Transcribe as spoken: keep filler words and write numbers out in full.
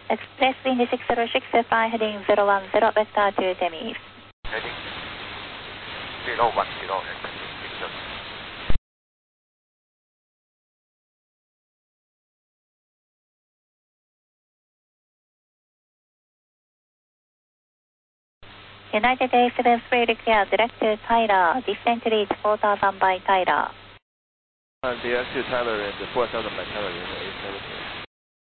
Express wind six zero six five heading zero one zero, vector to Temis. Heading zero one zero, six zero. United A seven three clear, direct to Tyler, descent reach four thousand by Tyler. Uh, direct to Tyler and four thousand by Tyler in A seven three.